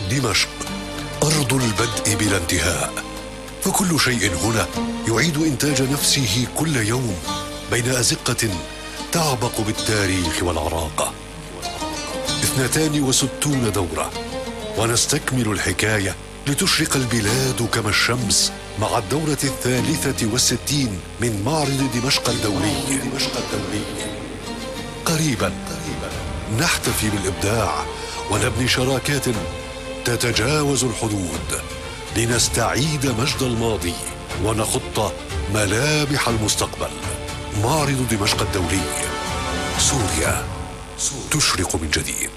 دمشق أرض البدء بلا انتهاء، فكل شيء هنا يعيد إنتاج نفسه كل يوم بين أزقة تعبق بالتاريخ والعراقة. 62 دورة ونستكمل الحكاية لتشرق البلاد كما الشمس مع الدورة 63 من معرض دمشق الدولي. قريبا نحتفي بالإبداع ونبني شراكات تتجاوز الحدود لنستعيد مجد الماضي ونخط ملامح المستقبل. معرض دمشق الدولي، سوريا تشرق من جديد.